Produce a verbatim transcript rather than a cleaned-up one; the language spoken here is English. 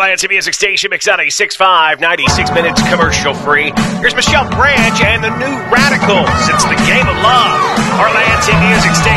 Lansing Music Station, Mix ninety-six point five, ninety-six minutes commercial free. Here's Michelle Branch and the New Radicals. It's the Game of Love. Our Lansing Music Station.